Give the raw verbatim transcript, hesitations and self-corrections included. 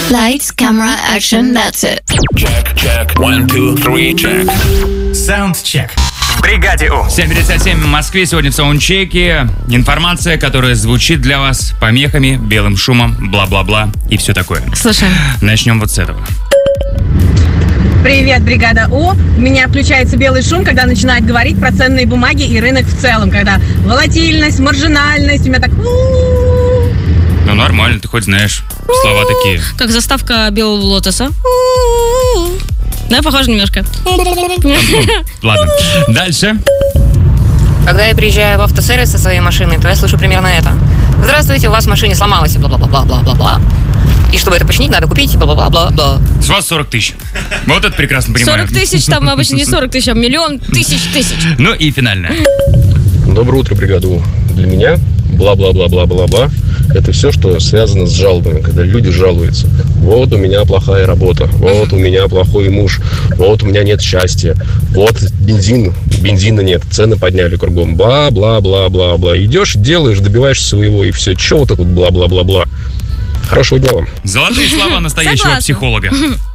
Lights, camera, action, that's it. Check, check, one, two, three, check. Sound check. В бригаде У. семь тридцать семь в Москве. Сегодня в саундчеке информация, которая звучит для вас помехами, белым шумом, бла-бла-бла и все такое. Слушаем. Начнем вот с этого. Привет, бригада У. У меня включается белый шум, когда начинает говорить про ценные бумаги и рынок в целом. Когда волатильность, маржинальность, у меня так... Ну, нормально, ты хоть знаешь слова такие. Как заставка белого лотоса. Да, похоже немножко. Ладно, дальше. Когда я приезжаю в автосервис со своей машиной, то я слышу примерно это. Здравствуйте, у вас в машине сломалось, бла-бла-бла-бла-бла-бла. И чтобы это починить, надо купить, бла-бла-бла-бла. С вас сорок тысяч. Вот это прекрасно понимаю. сорок тысяч, там обычно не сорок тысяч, а миллион тысяч тысяч. Ну и финальное. Доброе утро, бригаду. Для меня бла-бла-бла-бла-бла-бла — это все, что связано с жалобами, когда люди жалуются. Вот у меня плохая работа, вот у меня плохой муж, вот у меня нет счастья, вот бензин, бензина нет, цены подняли кругом, бла-бла-бла-бла-бла. Идешь, делаешь, добиваешься своего, и все. Че вот это вот бла-бла-бла-бла. Хорошего дня вам. Золотые слова настоящего Согласна. психолога.